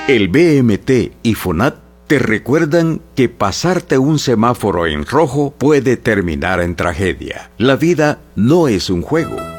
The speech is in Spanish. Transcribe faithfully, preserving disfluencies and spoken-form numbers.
El B M T y FONAT te recuerdan que pasarte un semáforo en rojo puede terminar en tragedia. La vida no es un juego.